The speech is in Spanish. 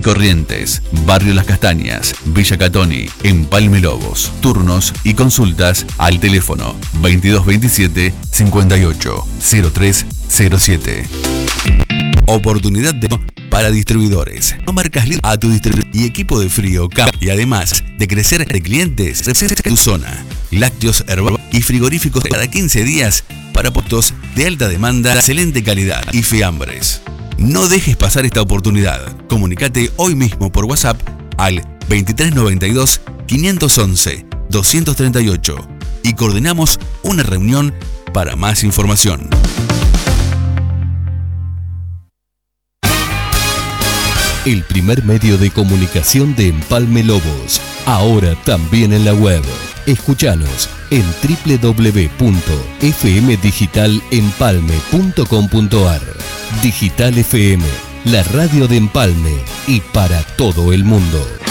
Corrientes, Barrio Las Castañas, Villa Catoni, Empalme Lobos. Turnos y consultas al teléfono 2227 58 0307. Oportunidad para distribuidores. No marcas a tu distribuidor y equipo de frío y además de crecer de clientes en tu zona. Lácteos, herbal y frigoríficos para 15 días para puestos de alta demanda, excelente calidad y fiambres. No dejes pasar esta oportunidad. Comunicate hoy mismo por WhatsApp al 2392 511 238 y coordinamos una reunión para más información. El primer medio de comunicación de Empalme Lobos, ahora también en la web. Escuchanos en www.fmdigitalempalme.com.ar. Digital FM, la radio de Empalme y para todo el mundo.